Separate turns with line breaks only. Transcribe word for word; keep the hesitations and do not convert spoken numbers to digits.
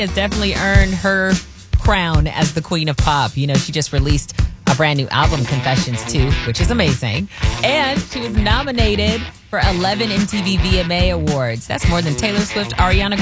has definitely earned her crown as the queen of pop. You know, she just released a brand new album, Confessions two, which is amazing. And she was nominated for eleven M T V V M A Awards. That's more than Taylor Swift, Ariana